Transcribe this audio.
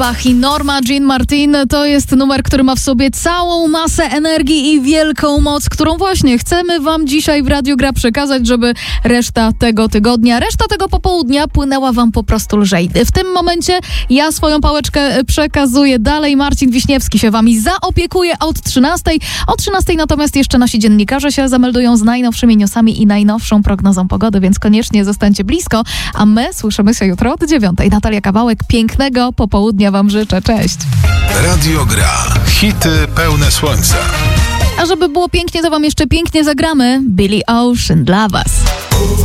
Bach i Norma Jean Martin to jest numer, który ma w sobie całą masę energii i wielką moc, którą właśnie chcemy wam dzisiaj w Radiu Gra przekazać, żeby reszta tego tygodnia, reszta tego popołudnia płynęła wam po prostu lżej. W tym momencie ja swoją pałeczkę przekazuję dalej. Marcin Wiśniewski się wami zaopiekuje od 13. O 13 natomiast jeszcze nasi dziennikarze się zameldują z najnowszymi newsami i najnowszą prognozą pogody, więc koniecznie zostańcie blisko, a my słyszymy się jutro od 9. Natalia Kawałek, pięknego popołudnia wam życzę. Cześć. Radio Gra. Hity pełne słońca. A żeby było pięknie, to wam jeszcze pięknie zagramy Billy Ocean dla was.